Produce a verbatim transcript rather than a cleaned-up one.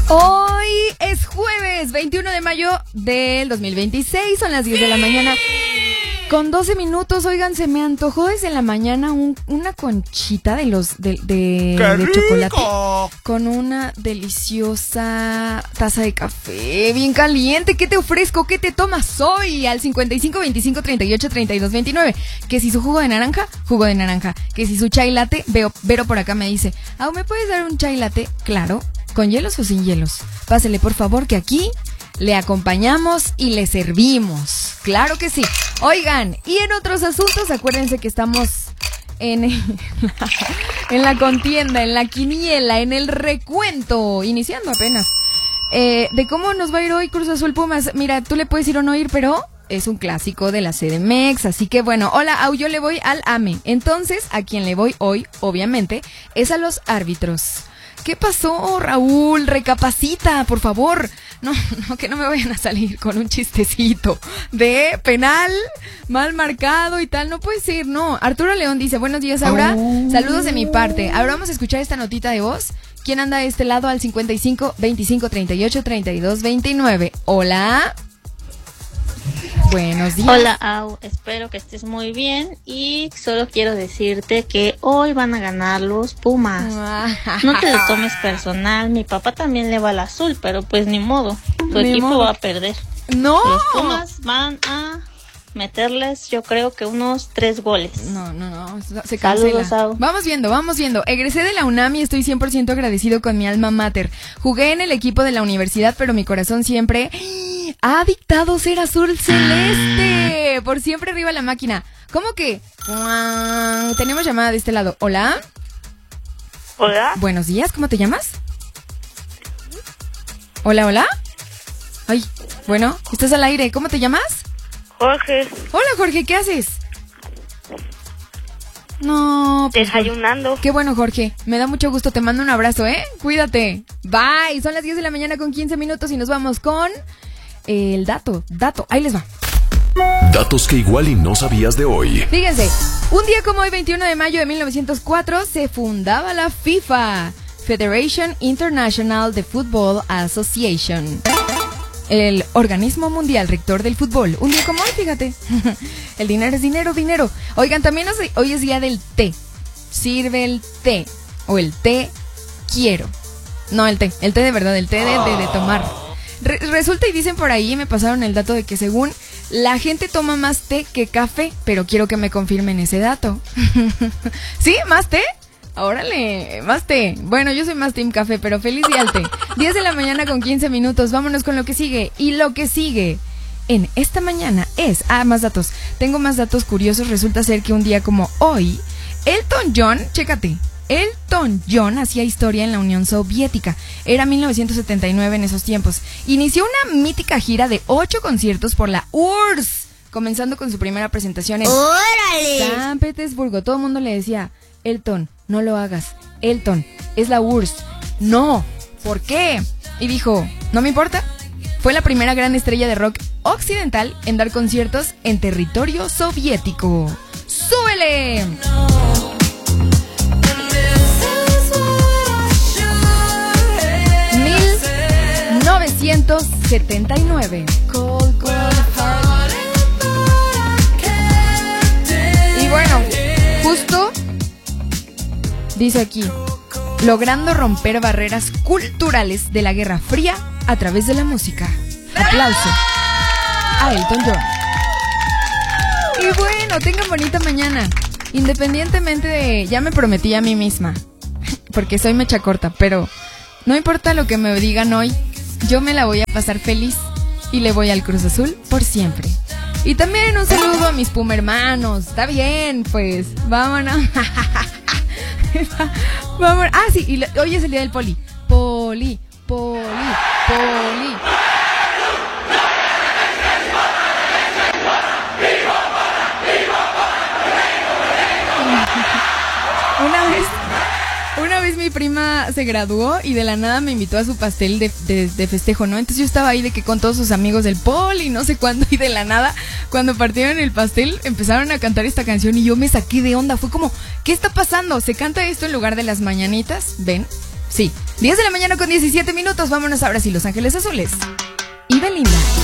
Hoy es jueves veintiuno de mayo del dos mil veintiséis, son las diez de la mañana con doce minutos. Oigan, se me antojó desde la mañana un, una conchita de los de, de, de chocolate con una deliciosa taza de café bien caliente. ¿Qué te ofrezco? ¿Qué te tomas hoy? Al cincuenta y cinco, veinticinco, treinta y ocho, treinta y dos, veintinueve. Que si su jugo de naranja, jugo de naranja. Que si su chai latte, veo, Vero por acá me dice, ¿ah, me puedes dar un chai latte? Claro. ¿Con hielos o sin hielos? Pásele por favor que aquí le acompañamos y le servimos. Claro que sí. Oigan, y en otros asuntos, acuérdense que estamos en, en la contienda, en la quiniela, en el recuento, iniciando apenas. Eh, de cómo nos va a ir hoy Cruz Azul Pumas. Mira, tú le puedes ir o no ir, pero es un clásico de la C D M X, así que bueno, hola, Au, yo le voy al A M E. Entonces, a quien le voy hoy, obviamente, es a los árbitros. ¿Qué pasó, Raúl? Recapacita, por favor. No, no, que no me vayan a salir con un chistecito de penal, mal marcado y tal. No puede ser, no. Arturo León dice, buenos días, Aura. Oh. Saludos de mi parte. Ahora vamos a escuchar esta notita de voz. ¿Quién anda de este lado al cincuenta y cinco, veinticinco, treinta y ocho, treinta y dos, veintinueve? Hola. Buenos días. Hola, Au, espero que estés muy bien y solo quiero decirte que hoy van a ganar los Pumas. No te lo tomes personal, mi papá también le va al azul, pero pues ni modo, tu ni equipo modo. va a perder. No. Los Pumas van a meterles, yo creo que unos tres goles. No, no, no, se cancela. Saludos, Au. Vamos viendo, vamos viendo. Egresé de la UNAM y estoy cien por ciento agradecido con mi alma mater. Jugué en el equipo de la universidad, pero mi corazón siempre ha dictado ser azul celeste. Por siempre arriba la máquina. ¿Cómo que? Tenemos llamada de este lado. Hola. Hola. Buenos días, ¿cómo te llamas? Hola, hola. Ay, bueno, estás al aire. ¿Cómo te llamas? Jorge. Hola, Jorge, ¿qué haces? No, pues, desayunando. Qué bueno, Jorge. Me da mucho gusto. Te mando un abrazo, ¿eh? Cuídate. Bye. Son las diez de la mañana con quince minutos y nos vamos con el dato. Dato. Ahí les va. Datos que igual y no sabías de hoy. Fíjense, un día como hoy, veintiuno de mayo de mil novecientos cuatro, se fundaba la FIFA, Federation International de Football Association. El organismo mundial rector del fútbol. Un día como hoy, fíjate. El dinero es dinero, dinero. Oigan, también hoy es día del té. Sirve el té. O el té quiero. No, el té. El té de verdad, el té de, de, de tomar. Re- resulta y dicen por ahí, me pasaron el dato de que según la gente toma más té que café. Pero quiero que me confirmen ese dato. ¿Sí? ¿Más té? Órale, más té. Bueno, yo soy más team café, pero feliz día al té. diez de la mañana con quince minutos. Vámonos con lo que sigue. Y lo que sigue en esta mañana es... Ah, más datos. Tengo más datos curiosos. Resulta ser que un día como hoy, Elton John, chécate, Elton John hacía historia en la Unión Soviética. Era mil novecientos setenta y nueve en esos tiempos. Inició una mítica gira de ocho conciertos por la U R S S, comenzando con su primera presentación en ¡Órale! San Petersburgo. Todo el mundo le decía, Elton, no lo hagas. Elton, es la U R S S. No, ¿por qué? Y dijo, no me importa. Fue la primera gran estrella de rock occidental en dar conciertos en territorio soviético. ¡Súbele! mil novecientos setenta y nueve. Cold, cold heart. Y bueno, justo dice aquí, logrando romper barreras culturales de la Guerra Fría a través de la música. Aplauso a Elton John. Y bueno, tengan bonita mañana. Independientemente de... Ya me prometí a mí misma, porque soy mecha corta, pero no importa lo que me digan hoy, yo me la voy a pasar feliz y le voy al Cruz Azul por siempre. Y también un saludo a mis Puma hermanos. Está bien, pues, vámonos. Vámonos. Ah, sí, y lo, hoy es el día del poli. Poli, poli, poli. Una vez, una vez mi prima se graduó y de la nada me invitó a su pastel de, de, de festejo, ¿no? Entonces yo estaba ahí de que con todos sus amigos del poli, no sé cuándo, y de la nada, cuando partieron el pastel, empezaron a cantar esta canción y yo me saqué de onda. Fue como, ¿qué está pasando? ¿Se canta esto en lugar de las mañanitas? ¿Ven? Sí, diez de la mañana con diecisiete minutos. Vámonos ahora sí, Los Ángeles Azules y Belinda.